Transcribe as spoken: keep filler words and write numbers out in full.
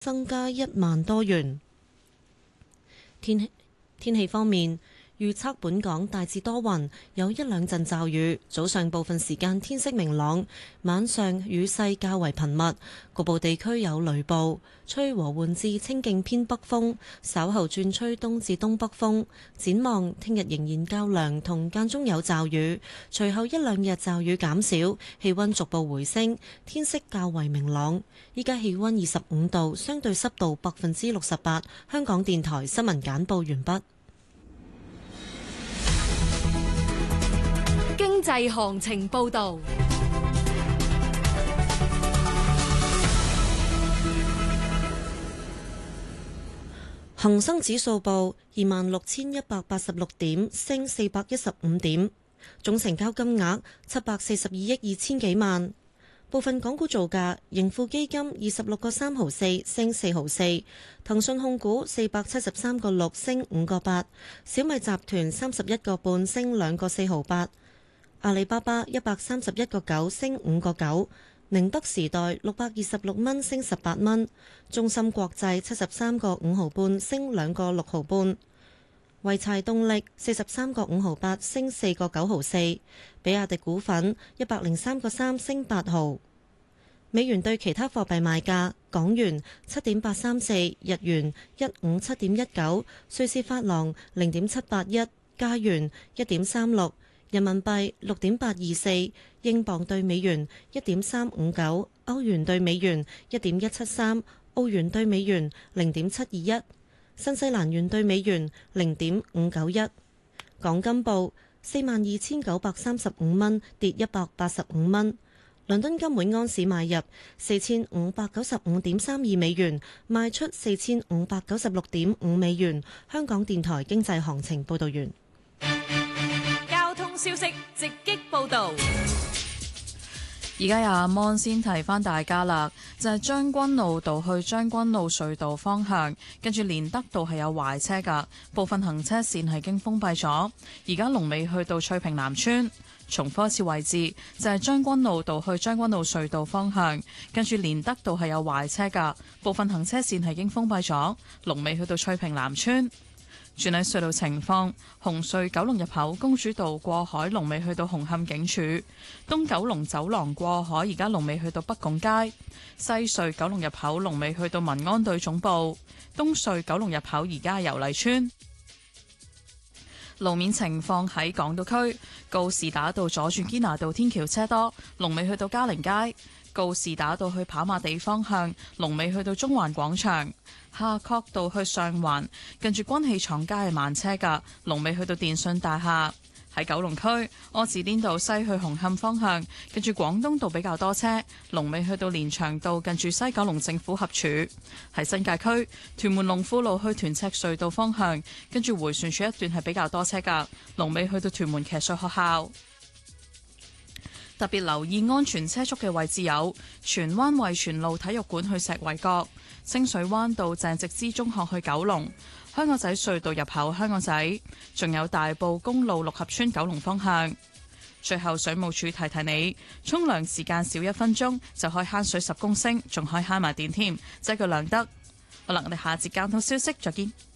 增加一萬多元。天氣天氣方面，預測本港大致多雲，有一兩陣驟雨，早上部分時間天色明朗，晚上雨勢較為頻密，局部地區有雷暴，吹和緩至清勁偏北風，稍後轉吹東至東北風。展望聽日仍然較涼，同間中有驟雨，隨後一兩日驟雨減少，氣溫逐步回升，天色較為明朗。依家氣溫二十五度，相對濕度百分之六十八。香港電台新聞簡報完畢。 經濟行情報導， 恒生指數報二萬六千一百八十六點，升四百一十五點，總成交金額七百四十二億二千幾萬。部分港股造價，盈富基金二十六個三毫四升四毫四，騰訊控股四百七十三個六升五個八，小米集團三十一個半升兩個四毫八。阿里巴巴一百三十一個九升五個九，寧德時代六百二十六蚊升十八蚊，中芯國際七十三個五毫半升兩個六毫半，濰柴動力四十三個五毫八升四個九毫四，比亞迪股份一百零三個三升八毫。美元對其他貨幣賣價：港元七點八三四，日元一五七點一九，瑞士法郎零點七八一，加元一點三六。人民幣六點八二四，英鎊對美元一點三五九，歐元對美元一點一七三，澳元對美元零點七二一，新西蘭元對美元零點五九一。港金報四萬二千九百三十五蚊，跌一百八十五蚊。倫敦金每安士買入四千五百九十五點三二美元，賣出四千五百九十六點五美元。香港電台經濟行情報道完。 消息直擊報導， 而家有阿 Mon 先提翻大家啦，就係將軍澳道去將軍澳隧道方向，跟住連德道係有壞車噶，部分行車線係已經封閉咗。而家龍尾去到翠屏南村，重複一次位置就係將軍澳道去將軍澳隧道方向，跟住連德道係有壞車噶，部分行車線係已經封閉咗。龍尾去到翠屏南村。轉喺隧道情況，紅隧九龍入口公主道過海龍尾去到紅磡警署，東九龍走廊過海而家龍尾去到北拱街，西隧九龍入口龍尾去到民安隊總部，東隧九龍入口而家係油麗邨。路面情況喺港島區，告士打道左轉堅拿道天橋車多，龍尾去到嘉寧街。告士打道去跑馬地方向，龍尾去到中環廣場；夏慤道去上環，近住軍器廠街係慢車噶，龍尾去到電信大廈。喺九龍區，柯士甸道西去紅磡方向，近住廣東道比較多車，龍尾去到連翔道近住西九龍政府合署。喺新界區，屯門龍富路去屯赤隧道方向，跟住迴旋處一段係比較多車噶，龍尾去到屯門騎術學校。特別留意安全車速嘅位置有荃灣惠荃路體育館去石圍角、清水灣道鄭植之中學去九龍、香港仔隧道入口香港仔，仲有大埔公路六合村九龍方向。最後水務署提提你，沖涼時間少一分鐘就可以慳水十公升，仲可以慳埋電添，即係佢量得。好啦，我哋下節交通消息再見。